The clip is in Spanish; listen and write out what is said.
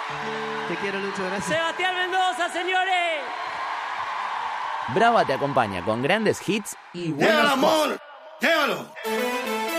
Te quiero, Lucho, gracias. Sebastián Mendoza, señores. Brava te acompaña con grandes hits y buenos ¡Llévalo, amor! ¡Llévalo!